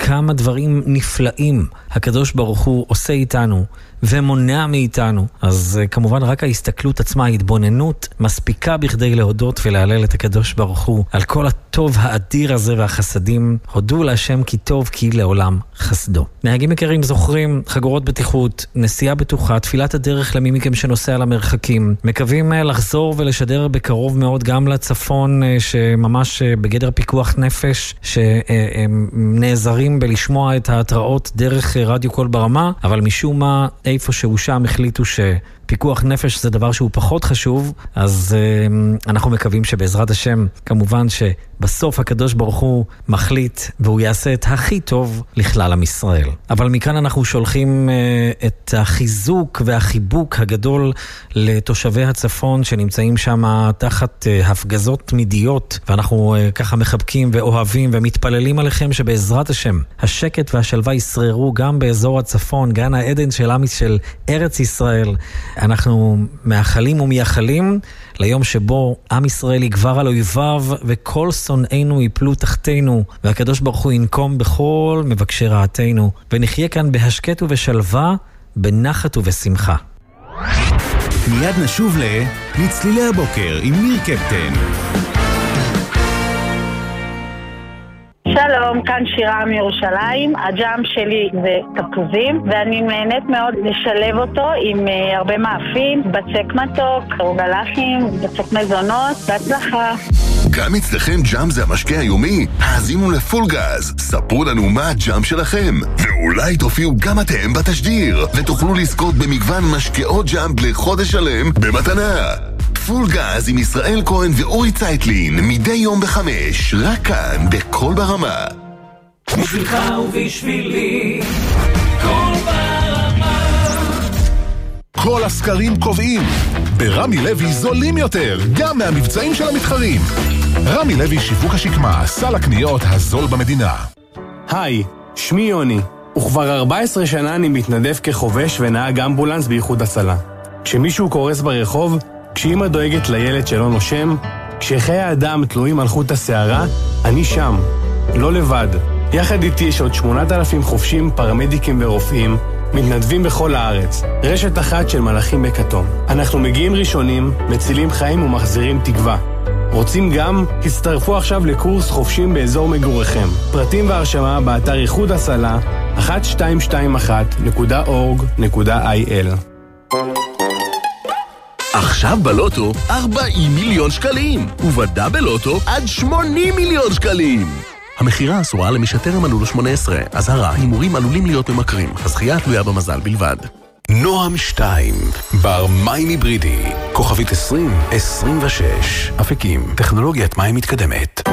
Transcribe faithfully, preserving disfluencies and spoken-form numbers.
כמה דברים נפלאים הקדוש ברוך הוא עושה איתנו ומונע מאיתנו. אז כמובן רק ההסתכלות עצמה, ההתבוננות, מספיקה בכדי להודות ולהלל את הקדוש ברוך הוא על כל הטוב האדיר הזה והחסדים. הודו להשם כי טוב, כי לעולם חסדו. נהגים יקרים, זוכרים חגורות בטיחות, נסיעה בטוחה, תפילת הדרך למי מכם שנוסע למרחקים. מקווים לחזור ולשדר בקרוב מאוד גם לצפון, שממש בגדר פיקוח נפש, שנעזרים בלשמוע את ההתראות דרך רדיו קול ברמה, אבל משום מה איפה שהוא שם החליטו שפיקוח נפש זה דבר שהוא פחות חשוב. אז uh, אנחנו מקווים שבעזרת השם, כמובן שבסוף הקדוש ברוך הוא מחליט והוא יעשה את הכי טוב לכלל עם ישראל. אבל מכאן אנחנו שולחים uh, את החיזוק והחיבוק הגדול לתושבי הצפון שנמצאים שם תחת uh, הפגזות תמידיות, ואנחנו uh, ככה מחבקים ואוהבים ומתפללים עליכם שבעזרת השם השקט והשלווה ישררו גם באזור הצפון, גן העדן של עם של ארץ ישראל. אנחנו מאחלים ומייחלים ליום שבו עם ישראל יגבר על אויביו וכל שונאינו יפלו תחתינו, והקדוש ברוך הוא ינקום בכל מבקשי רעתנו, ונחיה כאן בהשקט ובשלווה, בנחת ובשמחה. מיד נשוב לצלילי הבוקר עם ניר קפטן. שלום, כאן שירה מירושלים. הג'אם שלי זה תפוזים, ואני נהנית מאוד לשלב אותו עם uh, הרבה מאפים, בצק מתוק, רוגלחים, בצק מזונות. בהצלחה. גם אצלכם ג'אם זה המשקה היומי? האזינו לפול גז, ספרו לנו מה הג'אם שלכם, ואולי תופיעו גם אתם בתשדיר, ותוכלו לזכות במגוון משקאות ג'אם לחודש שלם במתנה. פול גז עם ישראל כהן ואורי צייטלין, מדי יום בחמש, רק כאן בכל ברמה. בשבילך ובשבילי, כל ברמה. כל הסקרים קובעים, ברמי לוי זולים יותר, גם מהמבצעים של המתחרים. רמי לוי שיווק השקמה, סל הקניות הזול במדינה. היי, שמי יוני, וכבר ארבע עשרה שנה אני מתנדב כחובש ונהג אמבולנס באיחוד הצלה. כשמישהו קורס ברחוב, כשאמא דואגת לילד שלא נושם, כשחיי האדם תלויים על חוט השערה, אני שם, לא לבד. יחד איתי יש עוד שמונת אלפים חובשים, פרמדיקים ורופאים, מתנדבים בכל הארץ. רשת אחת של מלאכים בכתום. אנחנו מגיעים ראשונים, מצילים חיים ומחזירים תקווה. רוצים גם? הצטרפו עכשיו לקורס חובשים באזור מגוריכם. פרטים והרשמה באתר איחוד הצלה אחת שתיים שתיים אחת נקודה אורג נקודה איי אל. עכשיו בלוטו ארבעים מיליון שקלים, ובדאבל לוטו עד שמונים מיליון שקלים. המחירה אסורה למי שטרם מלאו לו שמונה עשרה. אזהרה, הימורים עלולים להיות ממכרים. הזכייה תלויה במזל בלבד. נועם שתיים, בר מים היברידי, כוכבית עשרים עשרים ושש, אפיקים, טכנולוגיית מים מתקדמת.